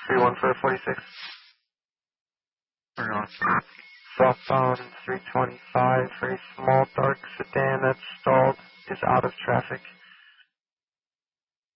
31 for 46. Hang on. Southbound 325 for a small dark sedan that's stalled is out of traffic.